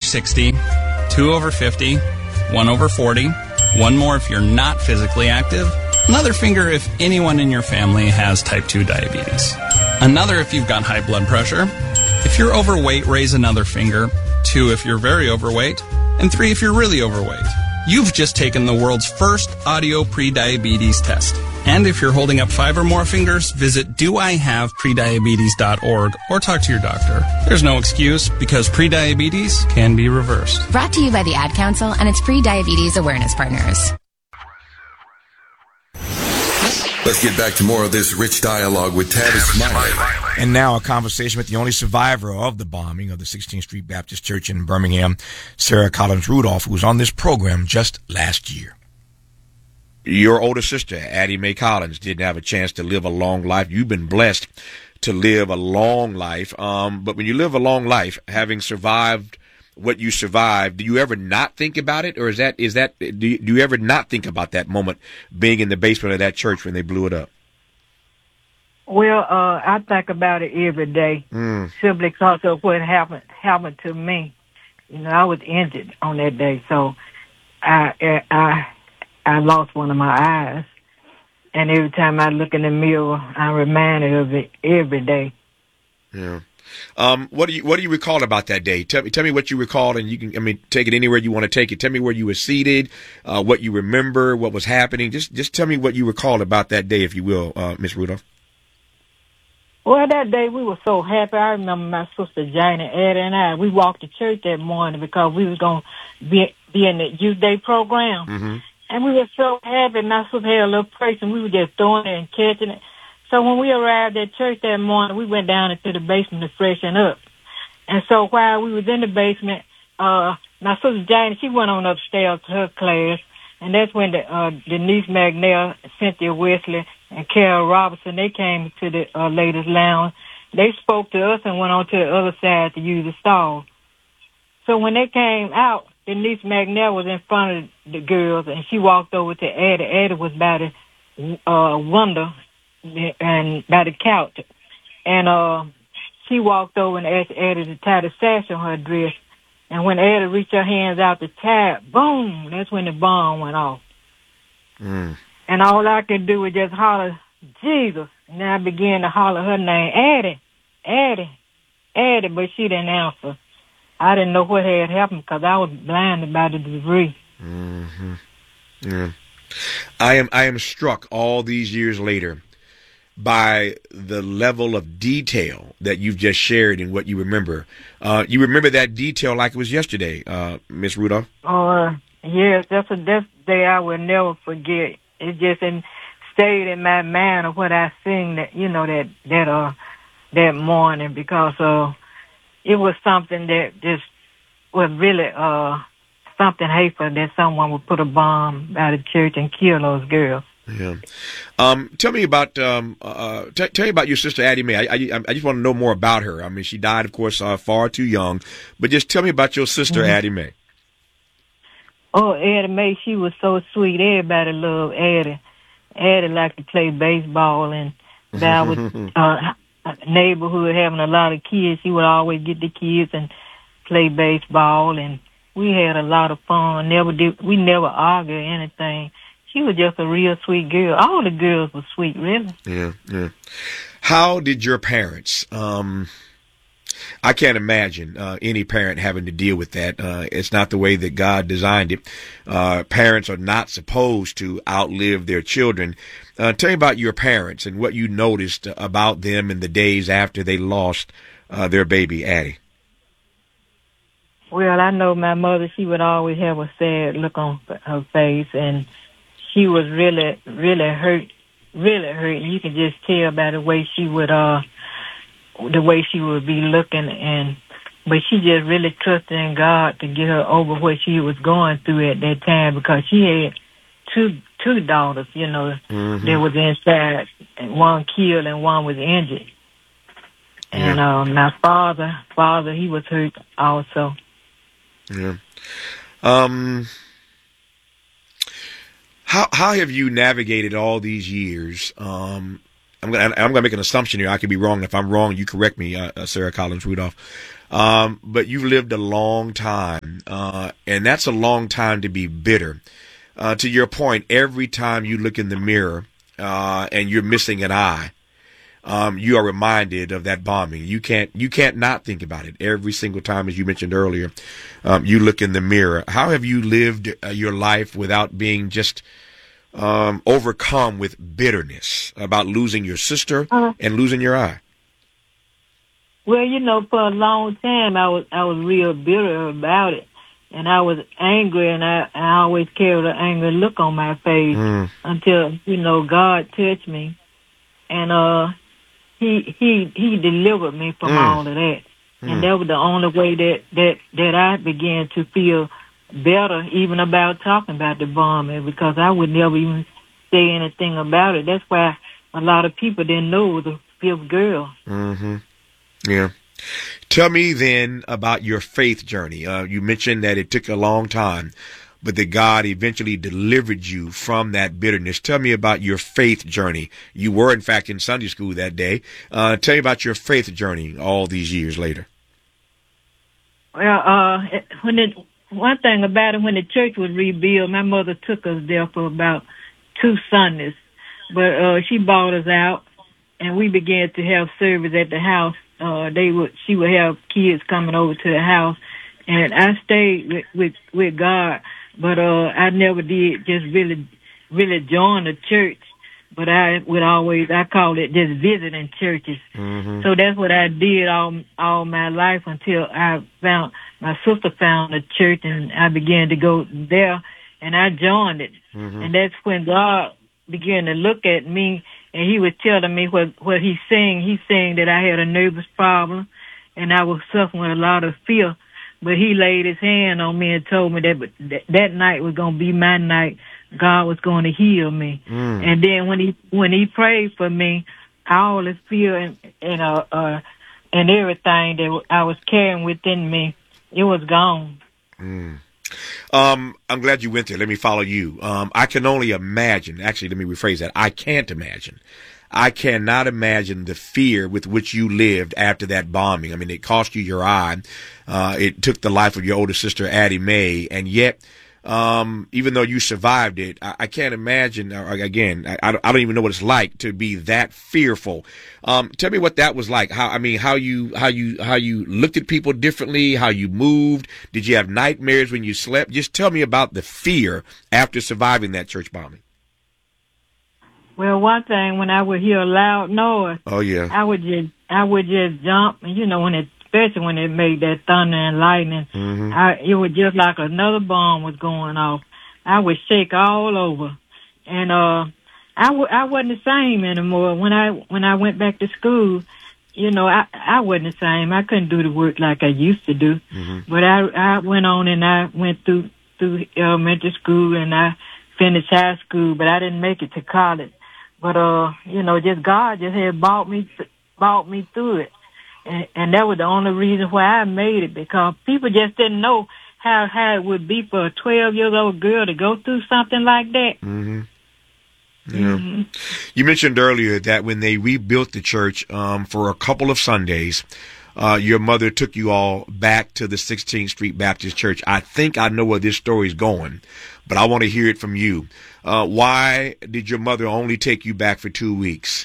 60, 2 over 50, 1 over 40, one more if you're not physically active, another finger if anyone in your family has type 2 diabetes, another if you've got high blood pressure. If you're overweight, raise another finger, 2 if you're very overweight, and 3 if you're really overweight. You've just taken the world's first audio pre-diabetes test. And if you're holding up 5 or more fingers, visit doihaveprediabetes.org or talk to your doctor. There's no excuse because prediabetes can be reversed. Brought to you by the Ad Council and its pre-diabetes awareness partners. Let's get back to more of this rich dialogue with Tavis Smiley. And now a conversation with the only survivor of the bombing of the 16th Street Baptist Church in Birmingham, Sarah Collins Rudolph, who was on this program just last year. Your older sister, Addie Mae Collins, didn't have a chance to live a long life. You've been blessed to live a long life. But when you live a long life, having survived what you survived, do you ever not think about it? Or do you ever not think about that moment being in the basement of that church when they blew it up? Well, I think about it every day, simply because of what happened to me. You know, I was injured on that day, so I lost one of my eyes, and every time I look in the mirror, I'm reminded of it every day. Yeah. What do you recall about that day? Tell me what you recall, and you can, take it anywhere you want to take it. Tell me where you were seated, what you remember, what was happening. Just tell me what you recall about that day, if you will, Miss Rudolph. Well, that day we were so happy. I remember my sister Jane and Eddie and I. We walked to church that morning because we was going to be in the Youth Day program. Mm-hmm. And we were so happy. My sister had a little place, and we were just throwing it and catching it. So when we arrived at church that morning, we went down into the basement to freshen up. And so while we was in the basement, my sister Jane, she went on upstairs to her class. And that's when Denise McNair, Cynthia Wesley, and Carol Robertson, they came to the ladies' lounge. They spoke to us and went on to the other side to use the stall. So when they came out, Denise McNair was in front of the girls, and she walked over to Addie. Addie was by the window and by the couch. And she walked over and asked Addie to tie the sash on her dress. And when Addie reached her hands out to tie it, boom, that's when the bomb went off. Mm. And all I could do was just holler, Jesus. And I began to holler her name, Addie, Addie, Addie, but she didn't answer. I didn't know what had happened because I was blinded by the debris. Mm-hmm. Yeah. I am struck all these years later by the level of detail that you've just shared in what you remember. You remember that detail like it was yesterday, Miss Rudolph? Yes, that's a day I will never forget. It just stayed in my mind of what I seen that morning, because it was something that just was really something hateful, that someone would put a bomb out of church and kill those girls. Yeah. Tell me about your sister Addie Mae. I just want to know more about her. I mean, she died, of course, far too young. But just tell me about your sister Addie Mae. Oh, Addie Mae, she was so sweet. Everybody loved Addie. Addie liked to play baseball, and that was neighborhood having a lot of kids. She would always get the kids and play baseball, and we had a lot of fun. We never argued or anything. She was just a real sweet girl. All the girls were sweet, really. Yeah, yeah. How did your parents, I can't imagine any parent having to deal with that. It's not the way that God designed it. Parents are not supposed to outlive their children. Tell me about your parents and what you noticed about them in the days after they lost their baby, Addie. Well, I know my mother, she would always have a sad look on her face, and she was really, really hurt, really hurt. You can just tell by the way she would be looking, but she just really trusted in God to get her over what she was going through at that time, because she had two daughters, mm-hmm. that was inside, and one killed and one was injured. And my father, he was hurt also. Yeah. How have you navigated all these years? I'm gonna make an assumption here. I could be wrong. If I'm wrong, you correct me, Sarah Collins Rudolph. But you've lived a long time, and that's a long time to be bitter. To your point, every time you look in the mirror and you're missing an eye, you are reminded of that bombing. You can't not think about it every single time, as you mentioned earlier. You look in the mirror. How have you lived your life without being just overcome with bitterness about losing your sister and losing your eye? Well, for a long time, I was real bitter about it, and I was angry, and I always carried an angry look on my face until God touched me, and He delivered me from all of that, and that was the only way that I began to feel better, even about talking about the bombing, because I would never even say anything about it. That's why a lot of people didn't know it was a fifth girl. Mm-hmm. Yeah. Tell me then about your faith journey. You mentioned that it took a long time, but that God eventually delivered you from that bitterness. Tell me about your faith journey. You were, in fact, in Sunday school that day. Tell me about your faith journey all these years later. Well, one thing about it, when the church was rebuilt, my mother took us there for about 2 Sundays, but she bought us out, and we began to have service at the house. She would have kids coming over to the house, and I stayed with God, but I never did just really join the church. But I call it just visiting churches. Mm-hmm. So that's what I did all my life until my sister found a church, and I began to go there, and I joined it. Mm-hmm. And that's when God began to look at me, and He was telling me what He's saying. He's saying that I had a nervous problem, and I was suffering with a lot of fear. But He laid His hand on me and told me that night was going to be my night. God was going to heal me. And then when he prayed for me, all the fear and everything that I was carrying within me, it was gone. I'm glad you went there. Let me follow you. I can only imagine. Actually, let me rephrase that. I can't imagine. I cannot imagine the fear with which you lived after that bombing. I mean, it cost you your eye. It took the life of your older sister, Addie Mae, and yet, even though you survived it, I can't imagine. Again, I don't even know what it's like to be that fearful. Tell me what that was like. How you looked at people differently, how you moved. Did you have nightmares when you slept? Just tell me about the fear after surviving that church bombing. Well, one thing, when I would hear a loud noise, I would just jump, and especially when it made that thunder and lightning, it was just like another bomb was going off. I would shake all over, and I wasn't the same anymore. When I went back to school, I wasn't the same. I couldn't do the work like I used to do. But I went on and I went through elementary school, and I finished high school, but I didn't make it to college. But just God just had brought me through it. And that was the only reason why I made it, because people just didn't know how it would be for a 12-year-old girl to go through something like that. Mm-hmm. Yeah. Mm-hmm. You mentioned earlier that when they rebuilt the church for a couple of Sundays, your mother took you all back to the 16th Street Baptist Church. I think I know where this story is going, but I want to hear it from you. Why did your mother only take you back for 2 weeks?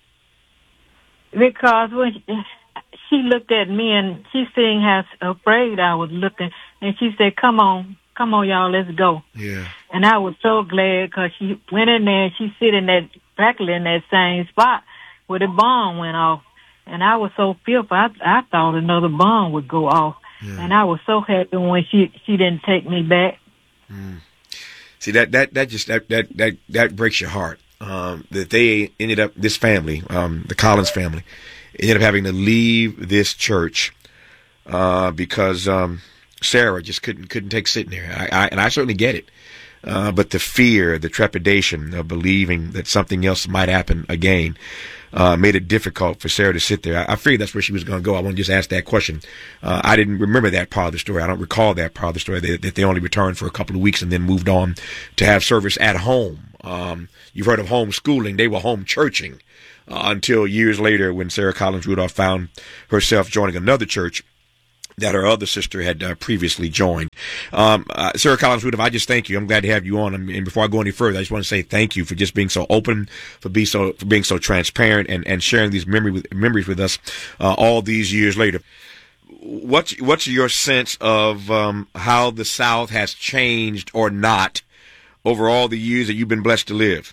Because when she looked at me and she seen how afraid I was looking, and she said, come on, y'all, let's go. Yeah. And I was so glad, because she went in there and she sitting practically in that same spot where the bomb went off. And I was so fearful, I thought another bomb would go off. Yeah. And I was so happy when she didn't take me back. See, that breaks your heart. That they ended up, this family, the Collins family, ended up having to leave this church because Sarah just couldn't take sitting there. And I certainly get it. But the fear, the trepidation of believing that something else might happen again made it difficult for Sarah to sit there. I figured that's where she was going to go. I want to just ask that question. I didn't remember that part of the story. I don't recall that part of the story, that they only returned for a couple of weeks and then moved on to have service at home. You've heard of homeschooling. They were home churching until years later when Sarah Collins Rudolph found herself joining another church that her other sister had previously joined. Sarah Collins Rudolph, I just thank you. I'm glad to have you on. And before I go any further, I just want to say thank you for just being so open, for being so transparent, and sharing these memories with us all these years later. What's your sense of how the South has changed or not over all the years that you've been blessed to live?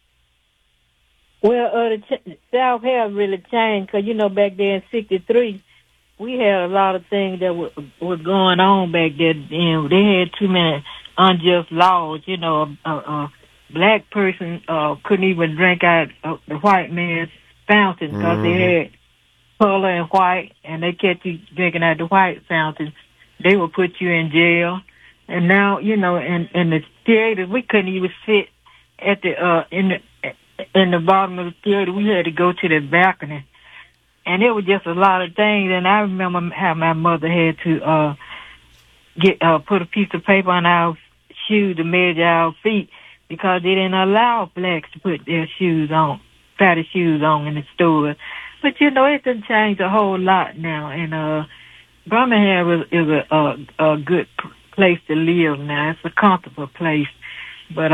Well, the South has really changed because, back there in 63, we had a lot of things that were going on back then. They had too many unjust laws. A black person couldn't even drink out of the white man's fountain because they had color and white, and they catch you drinking out the white fountain. They would put you in jail. And now, in the theaters, we couldn't even sit at the in the bottom of the theater. We had to go to the balcony. And it was just a lot of things. And I remember how my mother had to put a piece of paper on our shoes to measure our feet because they didn't allow blacks to put their shoes on, fatty shoes on in the store. But, it done changed a whole lot now. And Birmingham is a good place to live now. It's a comfortable place. But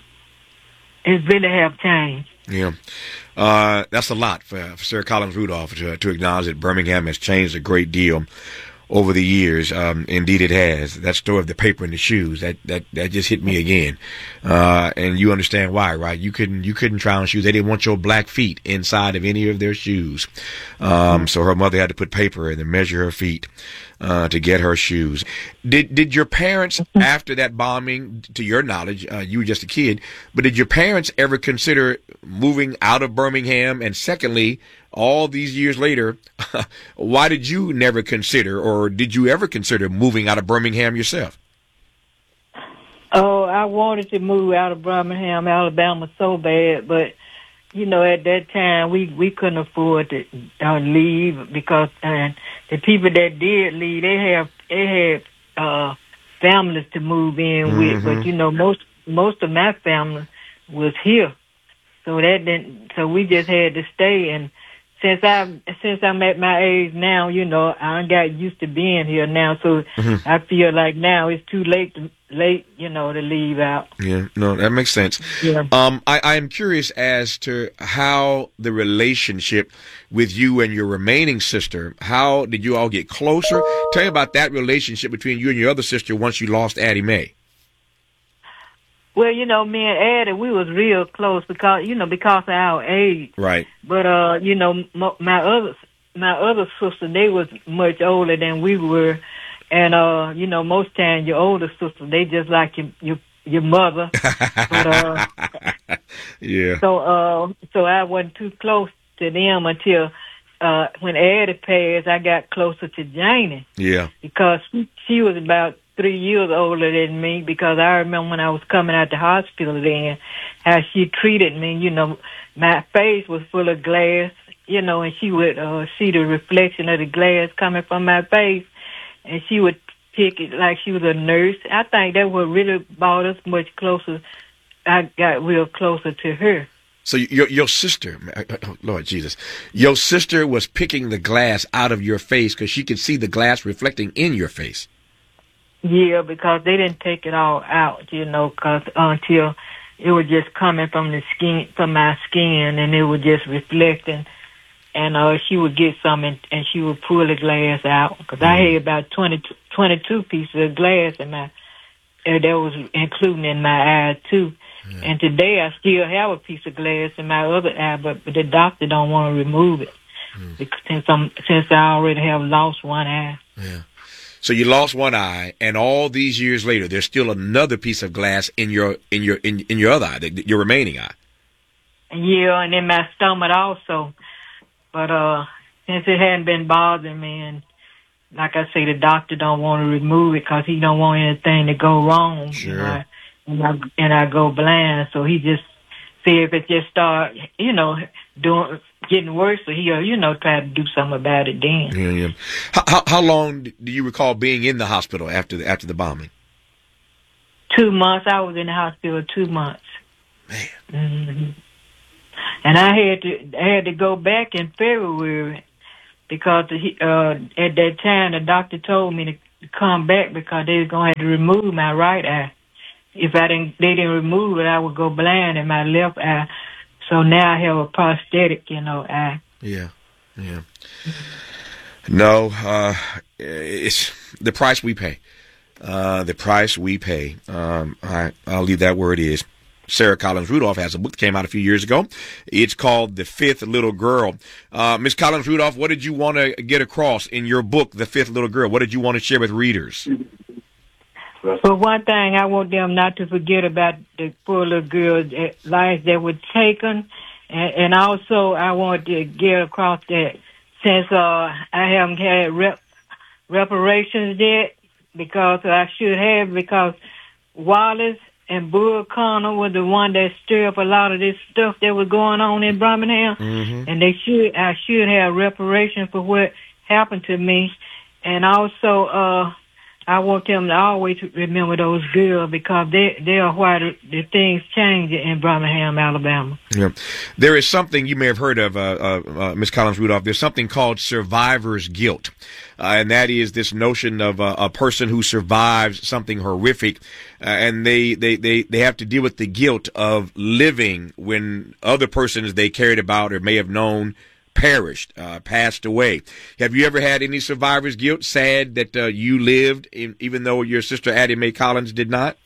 it really have changed. Yeah. That's a lot for Sarah Collins Rudolph to acknowledge that Birmingham has changed a great deal over the years. Indeed it has. That story of the paper and the shoes, that just hit me again. And you understand why, right? You couldn't try on shoes. They didn't want your black feet inside of any of their shoes. So her mother had to put paper in and measure her feet to get her shoes. Did your parents, after that bombing, to your knowledge, you were just a kid, but did your parents ever consider moving out of Birmingham? And secondly, all these years later, why did you never consider, or did you ever consider moving out of Birmingham yourself? Oh, I wanted to move out of Birmingham, Alabama so bad, but at that time we couldn't afford to leave because the people that did leave, they had families to move in with, but most of my family was here, so so we just had to stay. And since I'm at my age now, I got used to being here now, so I feel like now it's too late to leave out. Yeah, no, that makes sense. Yeah. I am curious as to how the relationship with you and your remaining sister, how did you all get closer? Tell me about that relationship between you and your other sister once you lost Addie Mae. Well, me and Addie, we was real close because of our age. Right. But, my other sister, they was much older than we were. And, most times your older sister, they just like your mother. But, yeah. So I wasn't too close to them until, when Addie passed, I got closer to Janie. Yeah. Because she was about 3 years older than me, because I remember when I was coming out the hospital then, how she treated me. My face was full of glass, and she would see the reflection of the glass coming from my face, and she would pick it like she was a nurse. I think that what really brought us much closer. I got real closer to her. So your sister, Lord Jesus, your sister was picking the glass out of your face because she could see the glass reflecting in your face. Yeah, because they didn't take it all out, because until it was just coming from the skin, from my skin, and it was just reflecting. And she would get some, and she would pull the glass out, because I had about 22 pieces of glass in my, that was including in my eye too. Yeah. And today I still have a piece of glass in my other eye, but the doctor don't want to remove it because since I already have lost one eye. Yeah. So you lost one eye, and all these years later, there's still another piece of glass in your other eye, your remaining eye. Yeah, and in my stomach also. But since it hadn't been bothering me, and like I say, the doctor don't want to remove it because he don't want anything to go wrong. Sure. And I go blind, so he just see if it just start, getting worse, so he'll, try to do something about it then. Yeah. How long do you recall being in the hospital after the bombing? 2 months. I was in the hospital 2 months. Man. Mm-hmm. And I had to go back in February because at that time the doctor told me to come back because they were going to have to remove my right eye. If they didn't remove it, I would go blind in my left eye. So now I have a prosthetic, eye. Yeah. No, it's the price we pay. The price we pay. I'll leave that where it is. Sarah Collins Rudolph has a book that came out a few years ago. It's called The Fifth Little Girl. Miss Collins Rudolph, what did you want to get across in your book, The Fifth Little Girl? What did you want to share with readers? Well, one thing, I want them not to forget about the poor little girls' lives that were taken. And also, I want to get across that since I haven't had reparations yet, because I should have, because Wallace and Bull Connor were the one that stirred up a lot of this stuff that was going on in Birmingham. Mm-hmm. And I should have reparation for what happened to me. And also, I want them to always remember those girls because they are why the things change in Birmingham, Alabama. Yeah. There is something you may have heard of, Ms. Collins Rudolph. There's something called survivor's guilt. And that is this notion of a person who survives something horrific, and they have to deal with the guilt of living when other persons they cared about or may have known perished, passed away. Have you ever had any survivor's guilt? Sad that you lived, even though your sister Addie Mae Collins did not?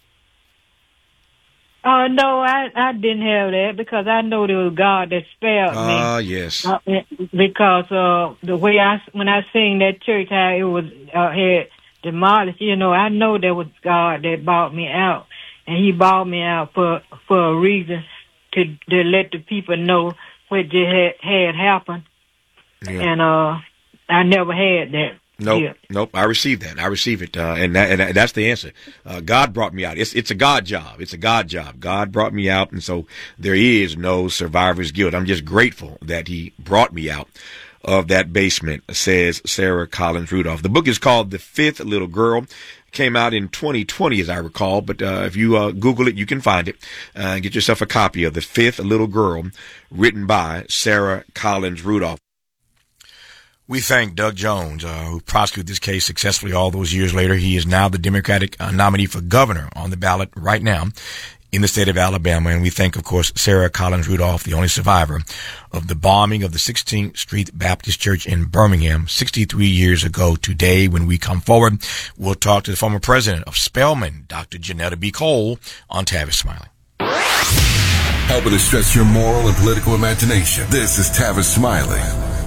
No, I didn't have that because I know there was God that spared me. Ah, yes. Because the way when I seen that church, how it was had demolished, I know there was God that bought me out, and He bought me out for a reason to let the people know what just had happened. Yeah. And I never had that. Nope. I received that. I receive it, and that's the answer. God brought me out. It's a God job. It's a God job. God brought me out, and so there is no survivor's guilt. I'm just grateful that He brought me out of that basement, says Sarah Collins Rudolph. The book is called The Fifth Little Girl. Came out in 2020, as I recall, but if you Google it, you can find it. Get yourself a copy of The Fifth Little Girl, written by Sarah Collins Rudolph. We thank Doug Jones, who prosecuted this case successfully all those years later. He is now the Democratic nominee for governor on the ballot right now in the state of Alabama. And we thank, of course, Sarah Collins Rudolph, the only survivor of the bombing of the 16th Street Baptist Church in Birmingham 63 years ago today. When we come forward, we'll talk to the former president of Spelman, Dr. Janetta B. Cole, on Tavis Smiley. Helping to stretch your moral and political imagination. This is Tavis Smiley.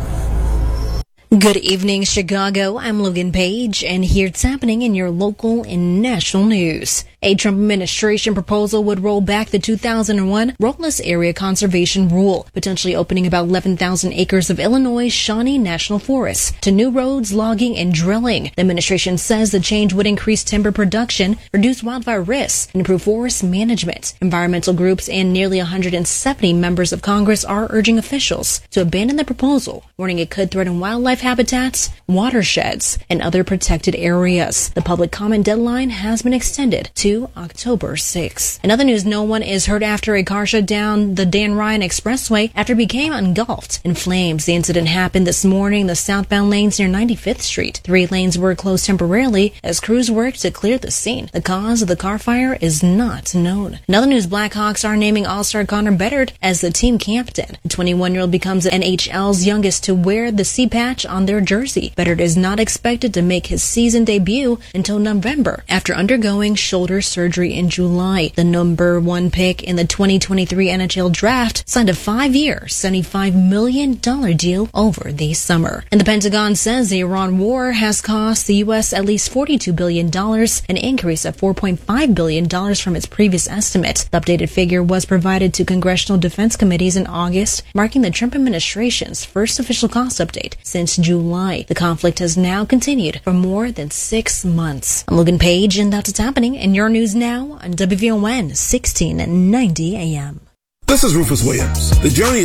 Good evening, Chicago. I'm Logan Page, and here's happening in your local and national news. A Trump administration proposal would roll back the 2001 Roadless Area Conservation Rule, potentially opening about 11,000 acres of Illinois' Shawnee National Forest to new roads, logging, and drilling. The administration says the change would increase timber production, reduce wildfire risks, and improve forest management. Environmental groups and nearly 170 members of Congress are urging officials to abandon the proposal, warning it could threaten wildlife habitats, watersheds, and other protected areas. The public comment deadline has been extended to October 6th. In other news, no one is hurt after a car shut down the Dan Ryan Expressway after it became engulfed in flames. The incident happened this morning in the southbound lanes near 95th Street. 3 lanes were closed temporarily as crews worked to clear the scene. The cause of the car fire is not known. In other news, Blackhawks are naming All-Star Connor Bedard as the team captain. The 21-year-old becomes NHL's youngest to wear the C patch on their jersey. Bedard is not expected to make his season debut until November after undergoing shoulder surgery in July. The number 1 pick in the 2023 NHL draft signed a 5-year, $75 million deal over the summer. And the Pentagon says the Iran war has cost the U.S. at least $42 billion, an increase of $4.5 billion from its previous estimate. The updated figure was provided to congressional defense committees in August, marking the Trump administration's first official cost update since July. The conflict has now continued for more than 6 months. I'm Logan Page, and that's what's happening in your news now on WVON 1690 AM. This is Rufus Williams. The journey